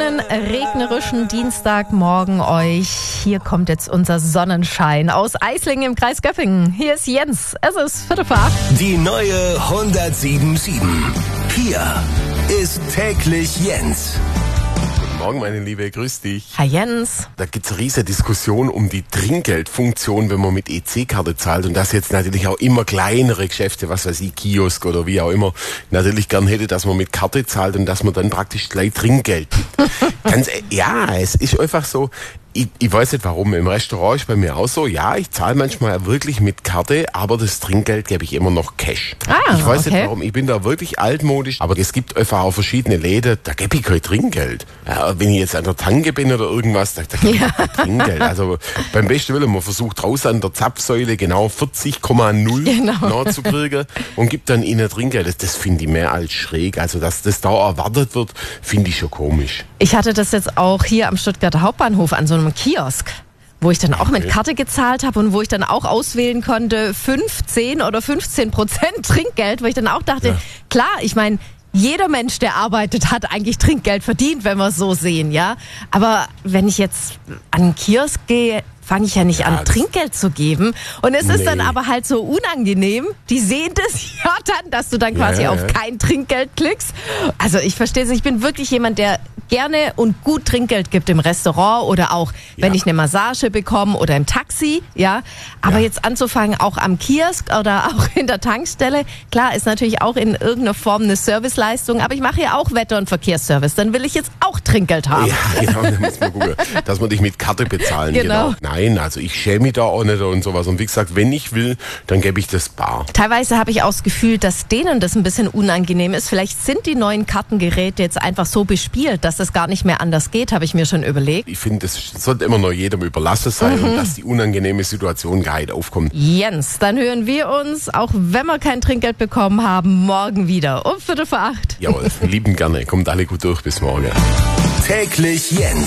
schönen regnerischen Dienstagmorgen euch. Hier kommt jetzt unser Sonnenschein aus Eislingen im Kreis Göppingen. Hier ist Jens. Es ist 7:45. Die neue 107.7. Hier ist täglich Jens. Guten Morgen, meine Liebe, grüß dich. Hi Jens. Da gibt's eine riesige Diskussion um die Trinkgeldfunktion, wenn man mit EC-Karte zahlt, und das jetzt natürlich auch immer kleinere Geschäfte, was weiß ich, Kiosk oder wie auch immer, natürlich gern hätte, dass man mit Karte zahlt und dass man dann praktisch gleich Trinkgeld gibt. Es ist einfach so. Ich weiß nicht warum, im Restaurant ist bei mir auch so, ja, ich zahle manchmal wirklich mit Karte, aber das Trinkgeld gebe ich immer noch Cash. Ich weiß nicht warum, ich bin da wirklich altmodisch, aber es gibt einfach auch verschiedene Läden, da gebe ich kein Trinkgeld. Ja, wenn ich jetzt an der Tanke bin oder irgendwas, da gebe ich kein Trinkgeld. Also beim besten Willen, man versucht raus an der Zapfsäule genau 40,0 nachzukriegen und gibt dann ihnen Trinkgeld. Das finde ich mehr als schräg. Also dass das da erwartet wird, finde ich schon komisch. Ich hatte das jetzt auch hier am Stuttgarter Hauptbahnhof an so einem Kiosk, wo ich dann auch mit Karte gezahlt habe und wo ich dann auch auswählen konnte 15 oder 15% Trinkgeld, wo ich dann auch dachte, klar, ich meine, jeder Mensch, der arbeitet, hat eigentlich Trinkgeld verdient, wenn wir es so sehen, ja. Aber wenn ich jetzt an einen Kiosk gehe, fange ich ja nicht an, Trinkgeld zu geben. Und es ist dann aber halt so unangenehm. Die sehen das ja dann, dass du dann quasi auf kein Trinkgeld klickst. Also ich verstehe es. Ich bin wirklich jemand, der gerne und gut Trinkgeld gibt im Restaurant oder auch, wenn ich eine Massage bekomme oder im Taxi, ja. Aber jetzt anzufangen, auch am Kiosk oder auch in der Tankstelle, klar, ist natürlich auch in irgendeiner Form eine Serviceleistung, aber ich mache ja auch Wetter- und Verkehrsservice. Dann will ich jetzt auch Trinkgeld haben. Ja, genau, dann muss man gucken, dass man dich mit Karte bezahlen. Genau. Nein, also ich schäme mich da auch nicht und sowas. Und wie gesagt, wenn ich will, dann gebe ich das bar. Teilweise habe ich auch das Gefühl, dass denen das ein bisschen unangenehm ist. Vielleicht sind die neuen Kartengeräte jetzt einfach so bespielt, dass das gar nicht mehr anders geht, habe ich mir schon überlegt. Ich finde, das sollte immer noch jedem überlassen sein und dass die unangenehme Situation gar nicht aufkommt. Jens, dann hören wir uns, auch wenn wir kein Trinkgeld bekommen haben, morgen wieder um 7:45. Jawohl, lieben gerne. Kommt alle gut durch. Bis morgen. Täglich Jens.